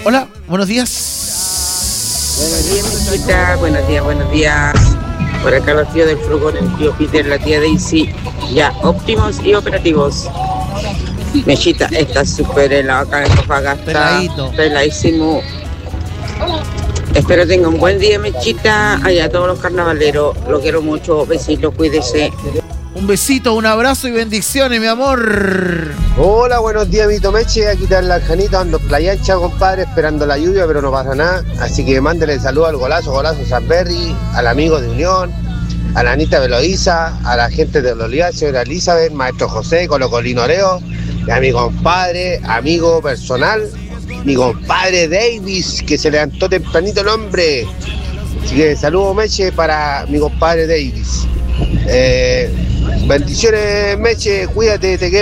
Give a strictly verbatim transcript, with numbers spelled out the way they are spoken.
Hola, buenos días. Buenos días, Mechita. Buenos días, buenos días. Por acá los tíos del furgón, el tío Peter, la tía Daisy, ya óptimos y operativos. Mechita, está súper helado acá en Antofagasta. Peladito. Peladísimo. Espero tenga un buen día, Mechita. Allá todos los carnavaleros. Lo quiero mucho. Besitos, cuídese. Un besito, un abrazo y bendiciones, mi amor. Hola, buenos días, Vito Meche. Aquí está la Janita dando playa ancha, compadre, esperando la lluvia, pero no pasa nada. Así que mándele saludos al golazo, golazo Sanberry, al amigo de Unión, a la Anita Veloiza, a la gente de Olivar, señora Elizabeth, maestro José, Colocolino Oreo, y a mi compadre, amigo personal, mi compadre Davis, que se levantó tempranito el hombre. Así que saludos, Meche, para mi compadre Davis. Eh, bendiciones, Meche, cuídate, te quiero.